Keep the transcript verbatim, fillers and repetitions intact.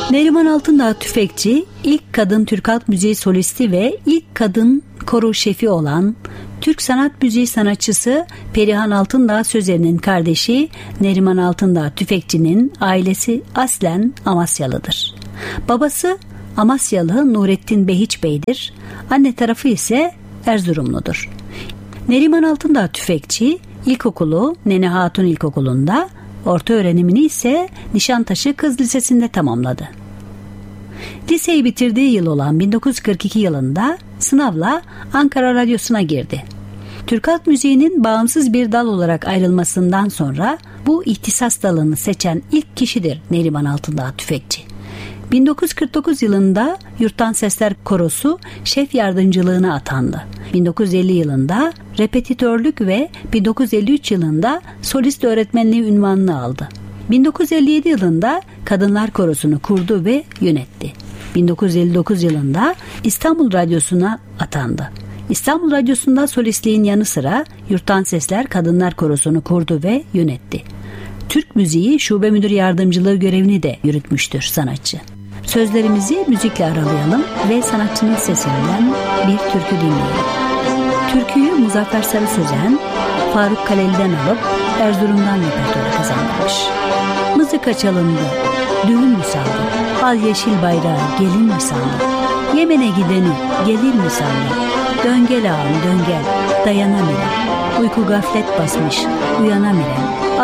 Neriman Altındağ Tüfekçi, ilk kadın Türk halk müziği solisti ve ilk kadın koro şefi olan Türk sanat müziği sanatçısı Perihan Altındağ Sözer'in kardeşi Neriman Altındağ Tüfekçi'nin ailesi aslen Amasyalıdır. Babası Amasyalı Nurettin Behiç Bey'dir. Anne tarafı ise Erzurumludur. Neriman Altındağ Tüfekçi ilkokulu Nene Hatun İlkokulu'nda, orta öğrenimini ise Nişantaşı Kız Lisesi'nde tamamladı. Liseyi bitirdiği yıl olan bin dokuz yüz kırk iki yılında sınavla Ankara Radyosu'na girdi. Türk halk müziğinin bağımsız bir dal olarak ayrılmasından sonra bu ihtisas dalını seçen ilk kişidir Neriman Altındağ Tüfekçi. bin dokuz yüz kırk dokuz yılında Yurttan Sesler Korosu şef yardımcılığına atandı. bin dokuz yüz elli yılında repetitörlük ve bin dokuz yüz elli üç yılında solist öğretmenliği unvanını aldı. bin dokuz yüz elli yedi yılında Kadınlar Korosu'nu kurdu ve yönetti. bin dokuz yüz elli dokuz yılında İstanbul Radyosu'na atandı. İstanbul Radyosu'nda solistliğin yanı sıra Yurttan Sesler Kadınlar Korosu'nu kurdu ve yönetti. Türk Müziği Şube Müdür Yardımcılığı görevini de yürütmüştür sanatçı. Sözlerimizi müzikle aralayalım ve sanatçının sesinden bir türkü dinleyelim. Türküyü Muzaffer Sarı Sözen, Faruk Kaleli'den alıp Erzurum'dan repertuara kazandırmış. Mızıka çalındı, düğün mü saldı, al yeşil bayrağı gelin mi sandı, Yemen'e gideni gelir mi sandı, dön gel ağam dön gel, dayanamıyorum, uyku gaflet basmış, uyanamıyorum.